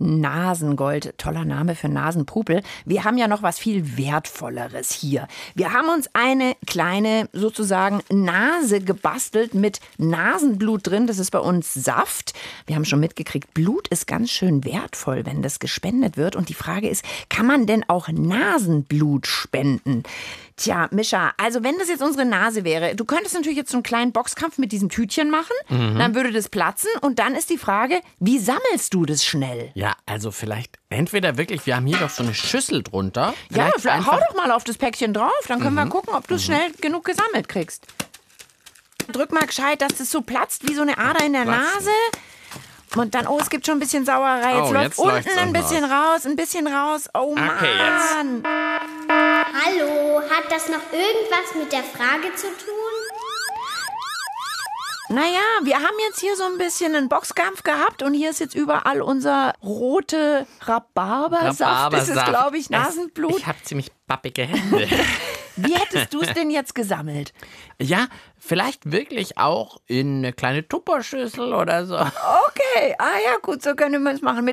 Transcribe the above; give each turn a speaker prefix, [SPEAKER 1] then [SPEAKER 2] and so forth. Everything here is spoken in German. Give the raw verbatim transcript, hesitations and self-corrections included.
[SPEAKER 1] Nasengold, toller Name für Nasenpupel. Wir haben ja noch was viel Wertvolleres hier. Wir haben uns eine kleine sozusagen Nase gebastelt mit Nasenblut drin. Das ist bei uns Saft. Wir haben schon mitgekriegt, Blut ist ganz schön wertvoll, wenn das gespendet wird. Und die Frage ist, kann man denn auch Nasenblut spenden? Tja, Mischa, also wenn das jetzt unsere Nase wäre, du könntest natürlich jetzt so einen kleinen Boxkampf mit diesem Tütchen machen, mhm. dann würde das platzen und dann ist die Frage, wie sammelst du das schnell?
[SPEAKER 2] Ja, also vielleicht entweder wirklich, wir haben hier doch so eine Schüssel drunter.
[SPEAKER 1] Ja, vielleicht hau doch mal auf das Päckchen drauf, dann können mhm. wir gucken, ob du es mhm. schnell genug gesammelt kriegst. Drück mal gescheit, dass das so platzt wie so eine Ader in der Platzen. Nase. Und dann, oh, es gibt schon ein bisschen Sauerei. Jetzt
[SPEAKER 2] oh,
[SPEAKER 1] läuft
[SPEAKER 2] jetzt
[SPEAKER 1] unten ein bisschen raus, ein bisschen raus. Oh Mann.
[SPEAKER 2] Okay, jetzt.
[SPEAKER 3] Hallo, hat das noch irgendwas mit der Frage zu tun?
[SPEAKER 1] Naja, wir haben jetzt hier so ein bisschen einen Boxkampf gehabt und hier ist jetzt überall unser rote Rhabarbersaft.
[SPEAKER 2] Rhabarbersaft.
[SPEAKER 1] Das ist, glaube ich, Nasenblut.
[SPEAKER 2] Es, ich habe ziemlich pappige Hände.
[SPEAKER 1] Wie hättest du es denn jetzt gesammelt?
[SPEAKER 2] Ja, vielleicht wirklich auch in eine kleine Tupperschüssel oder so.
[SPEAKER 1] Okay, ah ja, gut, so können wir es machen. Mit